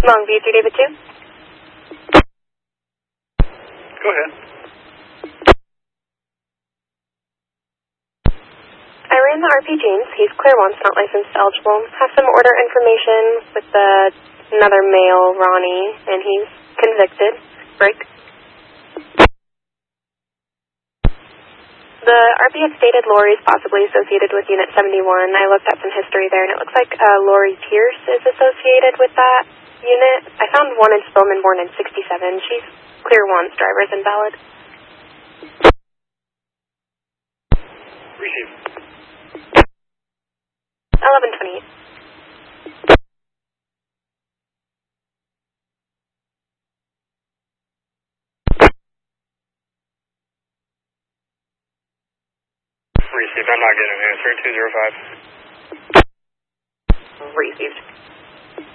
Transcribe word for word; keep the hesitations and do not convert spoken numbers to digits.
Longview, three David two. Go ahead. I ran the R P James. He's clear once, not licensed eligible. Have some order information with the, another male, Ronnie, and he's convicted. Break. The R P S stated Lori is possibly associated with Unit seventy-one. I looked at some history there, and it looks like uh, Lori Pierce is associated with that unit. I found one in Spillman born in sixty-seven. She's clear once, driver's invalid. Receive. eleven twenty-eight. Received. I'm not getting an answer. two zero five. Received.